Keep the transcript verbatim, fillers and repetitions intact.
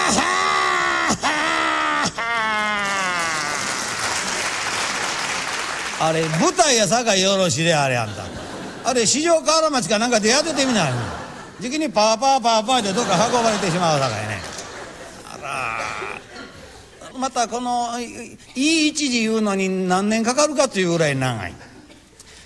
あれ舞台やさかいよろしいであれあんた。あれ四条河原町かなんかでやっててみないの。じきにパーパーパーパーでどっか運ばれてしまうさかいね。あらまたこのいい一時言うのに何年かかるかというぐらい長い。